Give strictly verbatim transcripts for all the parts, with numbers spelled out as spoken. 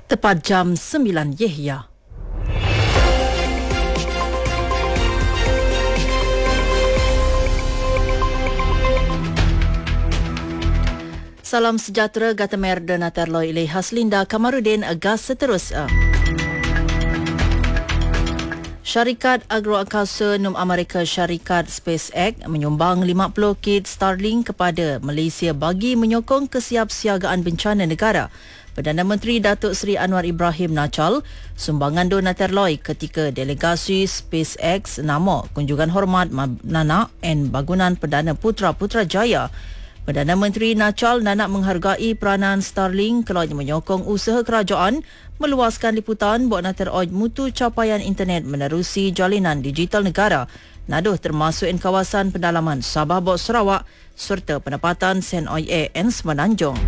Tepat jam sembilan Yehya. Salam sejahtera Gatamer dan Aterloi ilai Haslinda Kamarudin agas seterusnya. Syarikat Agroangkasa Num Amerika Syarikat SpaceX menyumbang lima puluh kit Starlink kepada Malaysia bagi menyokong kesiapsiagaan bencana negara. Perdana Menteri Datuk Seri Anwar Ibrahim Nachal sumbangan Donaterloi ketika delegasi SpaceX nama kunjungan hormat Nanak and Bangunan Perdana Putra Putrajaya. Perdana Menteri Nachal nanak menghargai peranan Starlink kalau menyokong usaha kerajaan meluaskan liputan buat nater oj mutu capaian internet menerusi jalinan digital negara, naduh termasuk in kawasan pendalaman Sabah Bot Sarawak serta penempatan Sen Oi A N Semenanjung.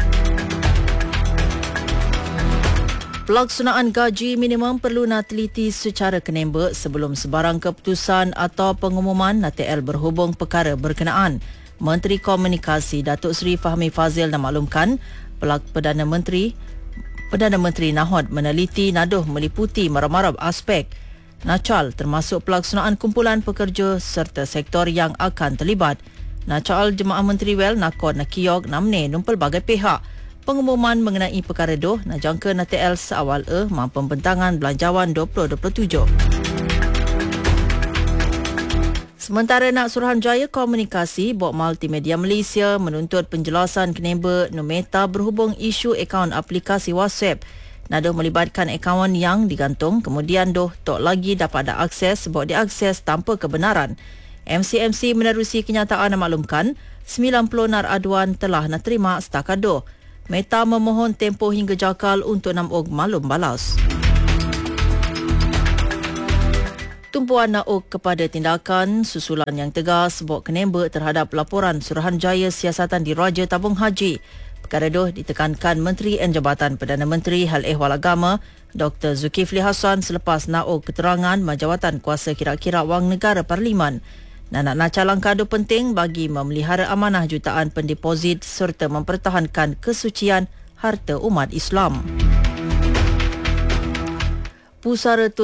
Pelaksanaan gaji minimum perlu nak teliti secara kenembek sebelum sebarang keputusan atau pengumuman N T L berhubung perkara berkenaan. Menteri Komunikasi Datuk Seri Fahmi Fazil memaklumkan pelak Perdana Menteri Perdana Menteri Nahod meneliti naduh meliputi marab-marab aspek Nachal termasuk pelaksanaan kumpulan pekerja serta sektor yang akan terlibat. Nachal Jemaah Menteri Wel nakod nakiyog namne num pelbagai pihak. Pengumuman mengenai perkara doh najangka N T L seawal eh ma pembentangan belanjawan dua ribu dua puluh tujuh. Sementara nak Suruhanjaya Komunikasi Bot Multimedia Malaysia menuntut penjelasan kenembek Numeta berhubung isu akaun aplikasi WhatsApp. Naduh melibatkan akaun yang digantung kemudian doh tok lagi dapat ada akses bot diakses tanpa kebenaran. M C M C menerusi kenyataan memaklumkan sembilan puluh nar aduan telah nak terima setakat doh. Meta memohon tempoh hingga jakal untuk namog malum balas. Tumpuan nauk kepada tindakan susulan yang tegas bot kenembek terhadap laporan Suruhanjaya Siasatan Diraja Tabung Haji. Perkara itu ditekankan Menteri dan Jabatan Perdana Menteri Hal Ehwal Agama Doktor Zulkifli Hassan selepas nauk keterangan Majawatan Kuasa Kira-Kira Wang Negara Parlimen. Nanak Nachal langkah itu penting bagi memelihara amanah jutaan pendeposit serta mempertahankan kesucian harta umat Islam. Pusara